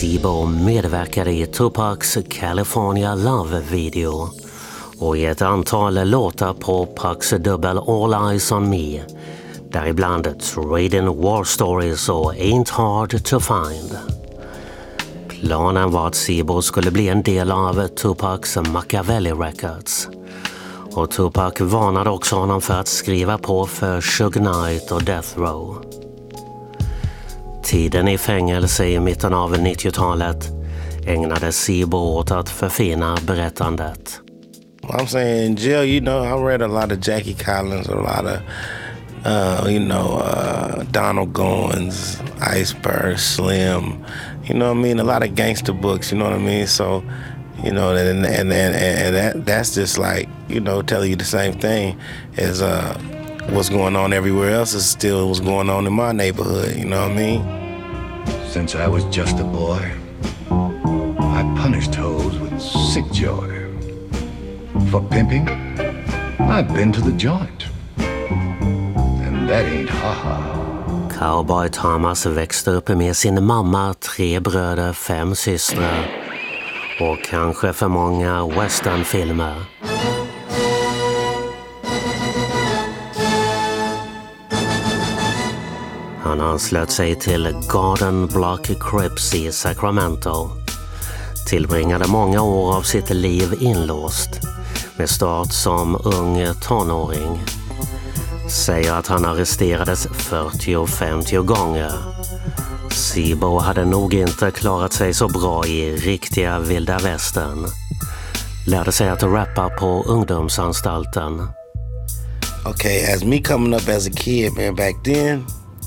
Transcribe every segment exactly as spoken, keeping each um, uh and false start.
SIBO medverkade i Tupacs California Love-video och i ett antal låtar på Pacs dubbel All Eyes on Me, däribland Trading War Stories och Ain't Hard to Find. Planen var att SIBO skulle bli en del av Tupacs Machiavelli Records. Och Tupac varnade också honom för att skriva på för Suge Knight och Death Row. Tiden i fängelse i mitten av nittiotalet ägnade SIBO åt att förfina berättandet. I'm saying in jail, you know, I read a lot of Jackie Collins, a lot of, uh, you know, uh, Donald Goins, Iceberg, Slim, you know what I mean? A lot of gangster books, you know what I mean? So, you know, and and and, and that that's just like, you know, telling you the same thing as uh, what's going on everywhere else is still what's going on in my neighborhood, you know what I mean? Since I was just a boy, I punished hoes with sick joy. For pimping, I've been to the joint. And that ain't ha-ha. Cowboy Thomas växte upp med sin mamma, tre bröder, fem systrar och kanske för många westernfilmer. Han anslöt sig till Garden Block Crips i Sacramento. Tillbringade många år av sitt liv inlåst, med start som ung tonåring. Säger att han arresterades fyrtio till femtio gånger. SIBO hade nog inte klarat sig så bra i riktiga vilda västern. Lärde sig att rappa på ungdomsanstalten. Okay, as me coming up as a kid, man, back then,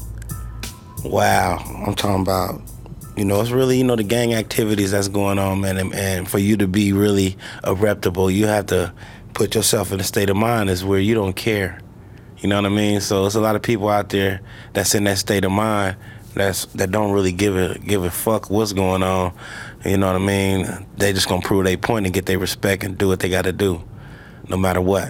wow, I'm talking about, you know, it's really, you know, the gang activities that's going on, man, and, and for you to be really a reputable, you have to put yourself in a state of mind is where you don't care. You know what I mean? So there's a lot of people out there that's in that state of mind that's that don't really give a give a fuck what's going on. You know what I mean? They just gonna prove their point and get their respect and do what they got to do, no matter what.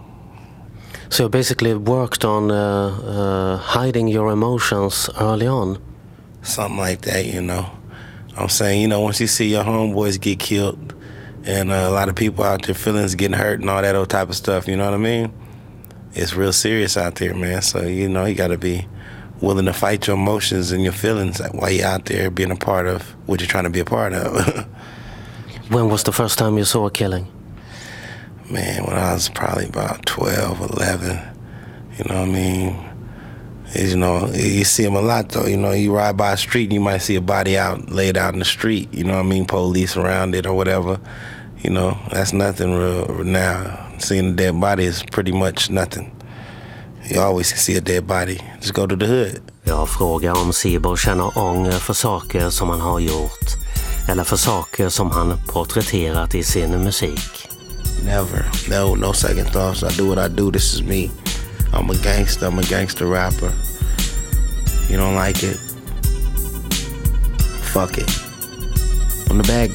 So you basically worked on uh, uh, hiding your emotions early on. Something like that, you know. I'm saying, you know, once you see your homeboys get killed and uh, a lot of people out there feelings getting hurt and all that old type of stuff, you know what I mean? It's real serious out there, man. So, you know, you got to be willing to fight your emotions and your feelings while you're out there being a part of what you're trying to be a part of. When was the first time you saw a killing? Man, when I was probably about twelve, eleven, you know what I mean? Is, you know, you see them a lot, though. You know, you ride by a street and you might see a body out, laid out in the street, you know what I mean? Police around it or whatever. You know, that's nothing real now. Seeing a dead body is pretty much nothing. You always can see a dead body. Just go to the hood. Jag frågar om SIBO känner ånger för saker som han har gjort eller för saker som han porträtterat i sin musik. Never. No, no second thoughts. I do what I do. This is me. I'm a gangster. I'm a gangster rapper. You don't like it? Fuck it. I'm the bad